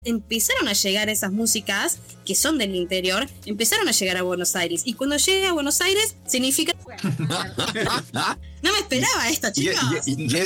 empezaron a llegar esas músicas que son del interior, empezaron a llegar a Buenos Aires. Y cuando llega a Buenos Aires, significa... No me esperaba esto, chicos.